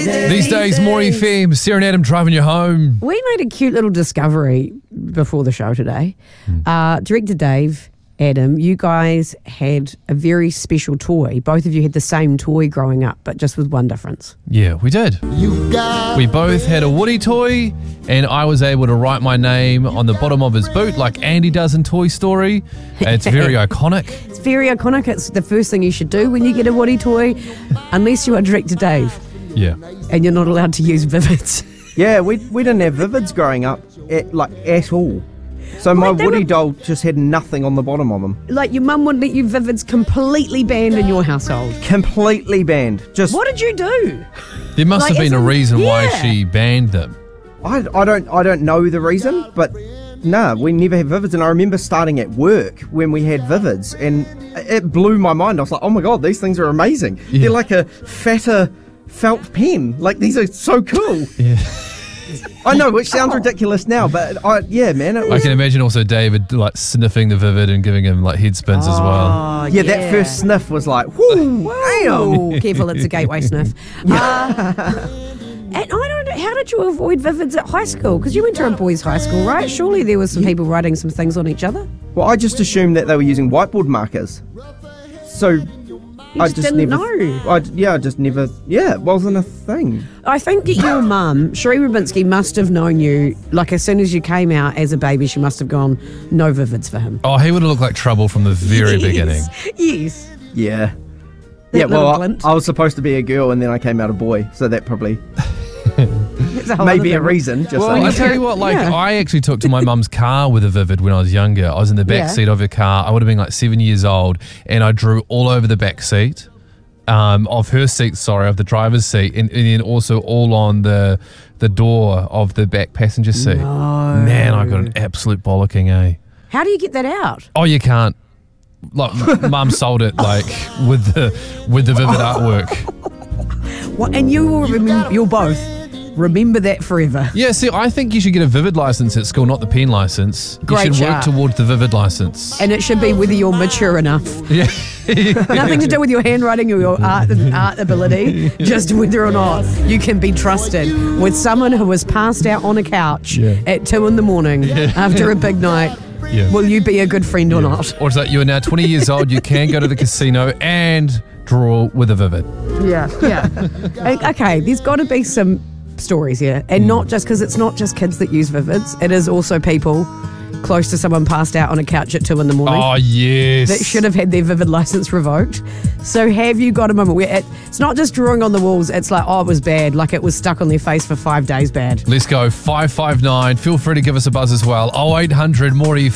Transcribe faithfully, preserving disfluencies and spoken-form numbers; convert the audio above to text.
These days, more F M, Sarah and Adam driving you home. We made a cute little discovery before the show today. Mm. Uh, Director Dave, Adam, you guys had a very special toy. Both of you had the same toy growing up, but just with one difference. Yeah, we did. You got we both had a Woody toy, and I was able to write my name on the bottom of his boot like Andy does in Toy Story. It's very iconic. It's very iconic. It's the first thing you should do when you get a Woody toy, unless you are Director Dave. Yeah. And you're not allowed to use Vivids. Yeah, we we didn't have Vivids growing up, at, like, at all. So my Wait, Woody were, doll just had nothing on the bottom of them. Like your mum wouldn't let you Vivids completely banned in your household? Completely banned. Just What did you do? There must like, have been a reason yeah. why she banned them. I, I don't I don't know the reason, but nah, we never had Vivids. And I remember starting at work when we had Vivids, and it blew my mind. I was like, oh my god, these things are amazing. Yeah. They're like a fatter felt pen. Like, these are so cool. Yeah. I know, which sounds ridiculous now, but I, yeah, man. It was, I can imagine also David like sniffing the Vivid and giving him like head spins oh, as well. Yeah, yeah, that first sniff was like, whoo, damn. Careful, it's a gateway sniff. Uh, and I don't know, how did you avoid Vivids at high school? Because you went to a boys' high school, right? Surely there was some people writing some things on each other? Well, I just assumed that they were using whiteboard markers. So... You I just, just didn't never, know. I, yeah, I just never, yeah, it wasn't a thing. I think that your mum, Sheree Rubinsky, must have known you, like as soon as you came out as a baby, she must have gone, no Vivids for him. Oh, he would have looked like trouble from the very yes. beginning. Yes. Yeah. That yeah, well, I, I was supposed to be a girl and then I came out a boy, so that probably... Maybe a reason. Just well, like. I tell you what, like yeah. I actually took to my mum's car with a Vivid when I was younger. I was in the back yeah. seat of her car. I would have been like seven years old, and I drew all over the back seat um, of her seat. Sorry, of the driver's seat, and, and then also all on the the door of the back passenger seat. No. Man, I got an absolute bollocking, eh? How do you get that out? Oh, you can't. Like, mum sold it like with the with the Vivid artwork. What? And you will remember. You'll both remember that forever. Yeah, see, I think you should get a Vivid license at school, not the pen license. Great you should job. work towards the Vivid license. And it should be whether you're mature enough. Yeah. Nothing to do with your handwriting or your art art ability, just whether or not you can be trusted with someone who was passed out on a couch yeah. at two in the morning yeah. after a big night. Yeah. Will you be a good friend yeah. or not? Or is that you are now twenty years old, you can go to the casino and draw with a Vivid. Yeah, yeah. Okay, there's got to be some stories here, and mm. not just because it's not just kids that use Vivids, it is also people close to someone passed out on a couch at two in the morning. Oh, yes. That should have had their Vivid license revoked. So have you got a moment where it, it's not just drawing on the walls, it's like, oh, it was bad, like it was stuck on their face for five days bad. Let's go, five five nine. Feel free to give us a buzz as well. oh eight hundred more E F